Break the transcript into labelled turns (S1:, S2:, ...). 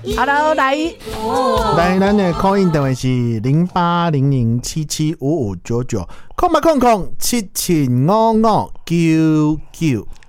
S1: Hello， 来，
S2: 咱的 call in 电话是0800775599，0800775599。